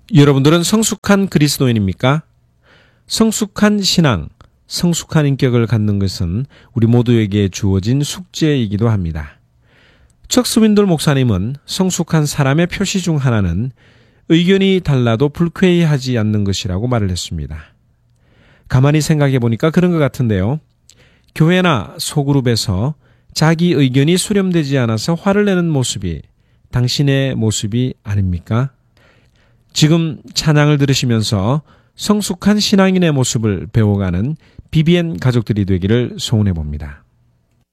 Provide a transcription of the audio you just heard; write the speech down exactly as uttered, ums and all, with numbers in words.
여러분들은 성숙한 그리스도인입니까? 성숙한 신앙, 성숙한 인격을 갖는 것은 우리 모두에게 주어진 숙제이기도 합니다. 척 스윈돌 목사님은 성숙한 사람의 표시 중 하나는 의견이 달라도 불쾌해하지 않는 것이라고 말을 했습니다. 가만히 생각해 보니까 그런 것 같은데요. 교회나 소그룹에서 자기 의견이 수렴되지 않아서 화를 내는 모습이 당신의 모습이 아닙니까? 지금 찬양을 들으시면서 성숙한 신앙인의 모습을 배워가는 비비엔 가족들이 되기를 소원해 봅니다.